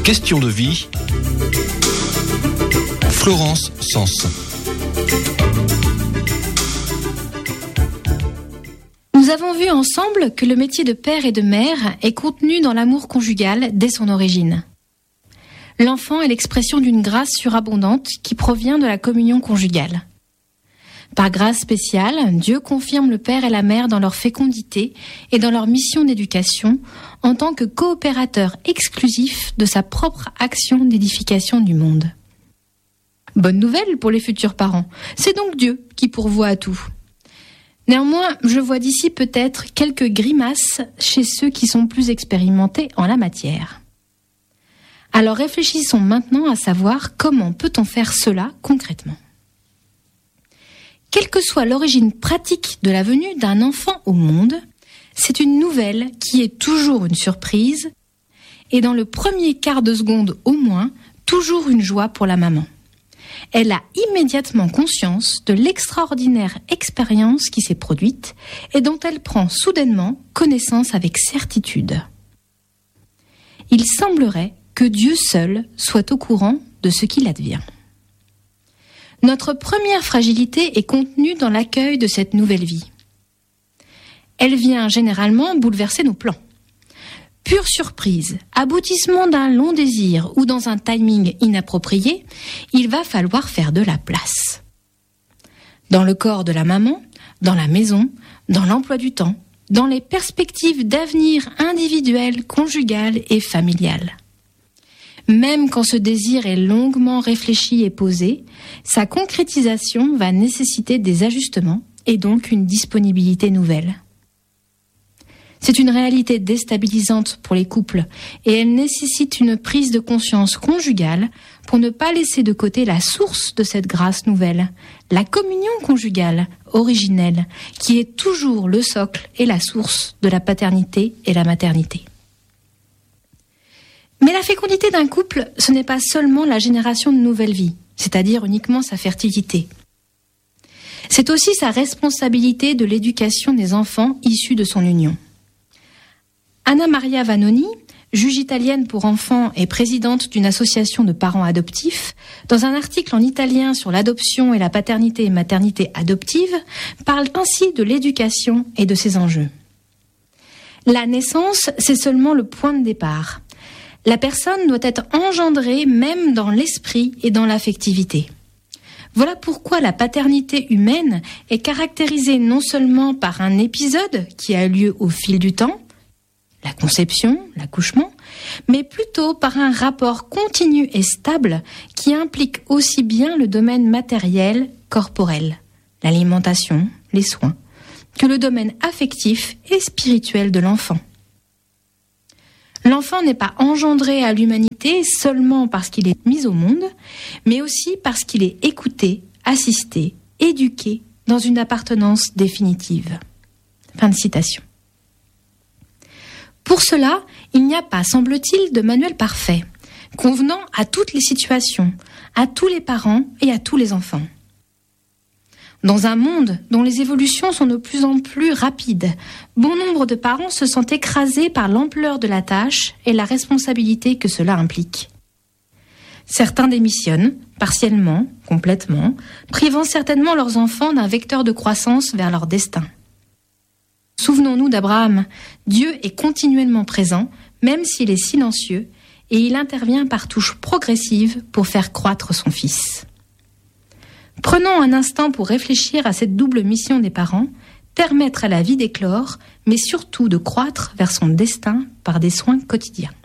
Question de vie. Florence Sens. Nous avons vu ensemble que le métier de père et de mère est contenu dans l'amour conjugal dès son origine. L'enfant est l'expression d'une grâce surabondante qui provient de la communion conjugale. Par grâce spéciale, Dieu confirme le père et la mère dans leur fécondité et dans leur mission d'éducation en tant que coopérateurs exclusifs de sa propre action d'édification du monde. Bonne nouvelle pour les futurs parents, c'est donc Dieu qui pourvoit à tout. Néanmoins, je vois d'ici peut-être quelques grimaces chez ceux qui sont plus expérimentés en la matière. Alors réfléchissons maintenant à savoir comment peut-on faire cela concrètement. Quelle que soit l'origine pratique de la venue d'un enfant au monde, c'est une nouvelle qui est toujours une surprise et dans le premier quart de seconde au moins, toujours une joie pour la maman. Elle a immédiatement conscience de l'extraordinaire expérience qui s'est produite et dont elle prend soudainement connaissance avec certitude. Il semblerait que Dieu seul soit au courant de ce qu'il advient. Notre première fragilité est contenue dans l'accueil de cette nouvelle vie. Elle vient généralement bouleverser nos plans. Pure surprise, aboutissement d'un long désir ou dans un timing inapproprié, il va falloir faire de la place. Dans le corps de la maman, dans la maison, dans l'emploi du temps, dans les perspectives d'avenir individuel, conjugal et familial. Même quand ce désir est longuement réfléchi et posé, sa concrétisation va nécessiter des ajustements et donc une disponibilité nouvelle. C'est une réalité déstabilisante pour les couples et elle nécessite une prise de conscience conjugale pour ne pas laisser de côté la source de cette grâce nouvelle, la communion conjugale originelle qui est toujours le socle et la source de la paternité et la maternité. Mais la fécondité d'un couple, ce n'est pas seulement la génération de nouvelles vies, c'est-à-dire uniquement sa fertilité. C'est aussi sa responsabilité de l'éducation des enfants issus de son union. Anna Maria Vanoni, juge italienne pour enfants et présidente d'une association de parents adoptifs, dans un article en italien sur l'adoption et la paternité et maternité adoptive, parle ainsi de l'éducation et de ses enjeux. La naissance, c'est seulement le point de départ. La personne doit être engendrée même dans l'esprit et dans l'affectivité. Voilà pourquoi la paternité humaine est caractérisée non seulement par un épisode qui a lieu au fil du temps, la conception, l'accouchement, mais plutôt par un rapport continu et stable qui implique aussi bien le domaine matériel, corporel, l'alimentation, les soins, que le domaine affectif et spirituel de l'enfant. L'enfant n'est pas engendré à l'humanité seulement parce qu'il est mis au monde, mais aussi parce qu'il est écouté, assisté, éduqué dans une appartenance définitive. Fin de citation. Pour cela, il n'y a pas, semble-t-il, de manuel parfait, convenant à toutes les situations, à tous les parents et à tous les enfants. Dans un monde dont les évolutions sont de plus en plus rapides, bon nombre de parents se sentent écrasés par l'ampleur de la tâche et la responsabilité que cela implique. Certains démissionnent, partiellement, complètement, privant certainement leurs enfants d'un vecteur de croissance vers leur destin. Souvenons-nous d'Abraham, Dieu est continuellement présent, même s'il est silencieux, et il intervient par touches progressives pour faire croître son fils. Prenons un instant pour réfléchir à cette double mission des parents, permettre à la vie d'éclore, mais surtout de croître vers son destin par des soins quotidiens.